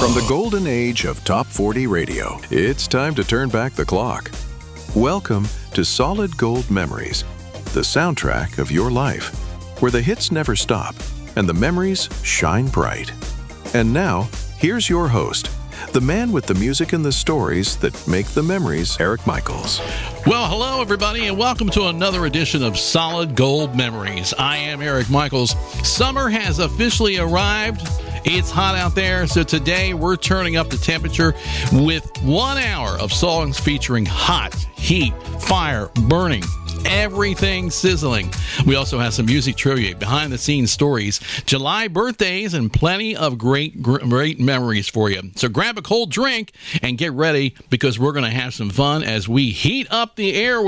From the golden age of Top 40 radio, it's time to turn back the clock. Welcome to Solid Gold Memories, the soundtrack of your life, where the hits never stop and the memories shine bright. And now, here's your host, the man with the music and the stories that make the memories, Eric Michaels. Well, hello, everybody, and welcome to another edition of Solid Gold Memories. I am Eric Michaels. Summer has officially arrived. It's hot out there, so today we're turning up the temperature with 1 hour of songs featuring hot, heat, fire, burning, everything sizzling. We also have some music trivia, behind-the-scenes stories, July birthdays, and plenty of great memories for you. So grab a cold drink and get ready, because we're going to have some fun as we heat up the air